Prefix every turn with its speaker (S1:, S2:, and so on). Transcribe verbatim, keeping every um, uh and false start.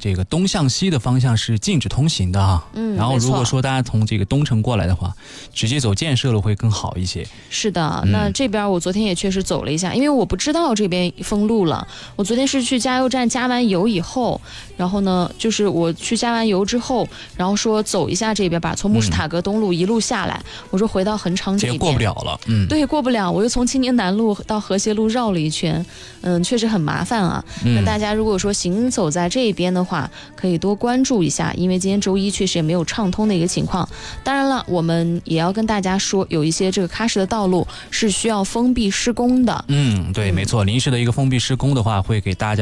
S1: 这个东向西的方向是禁止通行的啊。
S2: 嗯，
S1: 然后如果说大家从这个东城过来的话，直接走建设路会更好一些。
S2: 是的，那这边我昨天也确实走了一下，因为我不知道这边封路了。我昨天是去加油站加完油以后，然后呢，就是我去加完油之后，然后说走一下这边吧，从穆斯塔格东路一路下来，嗯、我说回到恒昌这边
S1: 过不了了，嗯，
S2: 对，过不了，我又从青年南路到和谐路绕了一圈，嗯，确实很麻烦啊。嗯、那大家如果说行走在这边的话，可以多关注一下，因为今天周一确实也没有畅通的一个情况。当然了，我们也要跟大家说，有一些这个喀什的道路是需要封闭施工的。
S1: 嗯，对，没错，临时的一个封闭施工的话，会给大家